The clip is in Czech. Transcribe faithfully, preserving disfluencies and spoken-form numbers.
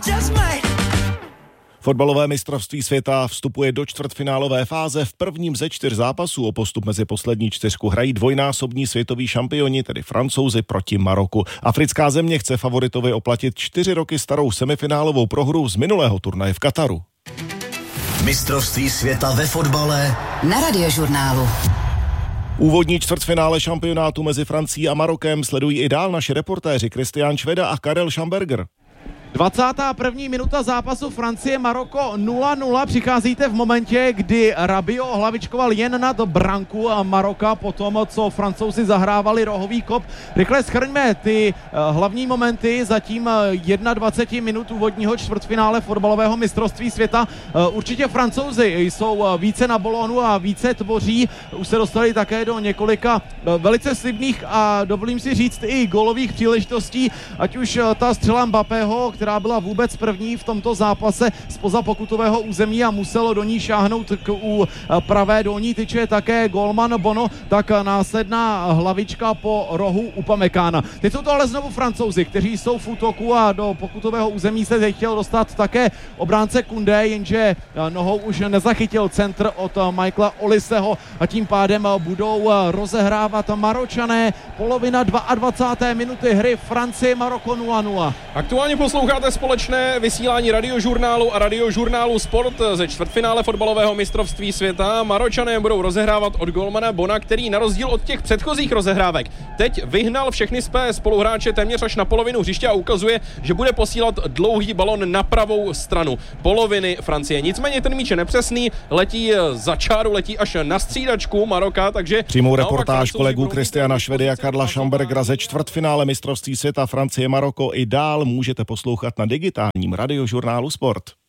Fotbalové mistrovství světa vstupuje do čtvrtfinálové fáze. V prvním ze čtyř zápasů o postup mezi poslední čtyřku hrají dvojnásobní světoví šampioni, tedy Francouzi proti Maroku. Africká země chce favoritovi oplatit čtyři roky starou semifinálovou prohru z minulého turnaje v Kataru. Mistrovství světa ve fotbale na Radiožurnálu. Úvodní čtvrtfinále šampionátu mezi Francií a Marokem sledují i dál naši reportéři Kristián Šveda a Karel Schamberger. dvacátá první minuta zápasu Francie-Maroko nula nula. Přicházíte v momentě, kdy Rabiot hlavičkoval jen nad branku a Maroka po tom, co Francouzi zahrávali rohový kop. Rychle shrňme ty hlavní momenty zatím dvacet jedna minut úvodního čtvrtfinále fotbalového mistrovství světa. Určitě Francouzi jsou více na balónu a více tvoří. Už se dostali také do několika velice slibných a dovolím si říct i gólových příležitostí, ať už ta střela Mbappého, která byla vůbec první v tomto zápase zpoza pokutového území a muselo do ní šáhnout k u pravé dolní tyče také golman Bono, tak následná hlavička po rohu Upamekána. Teď jsou to ale znovu Francouzi, kteří jsou v útoku a do pokutového území se teď chtěl dostat také obránce Koundé, jenže nohou už nezachytil centr od Michaela Oliseho a tím pádem budou rozehrávat Maročané. Polovina dvacáté druhé minuty hry, Francie Maroko nula nula. Aktuálně posloucháte společné vysílání Radiožurnálu a Radiožurnálu Sport ze čtvrtfinále fotbalového mistrovství světa. Maročané budou rozehrávat od golmana Bona, který na rozdíl od těch předchozích rozehrávek teď vyhnal všechny své spoluhráče téměř až na polovinu hřiště a ukazuje, že bude posílat dlouhý balon na pravou stranu poloviny Francie. Nicméně ten míč je nepřesný, letí za čáru, letí až na střídačku Maroka, takže přímou reportáž kolegů Kristiana Švedy a Karla Schambergera ze čtvrtfinále mistrovství světa Francie Maroko i dál můžete poslouchat na digitálním Radiožurnálu Sport.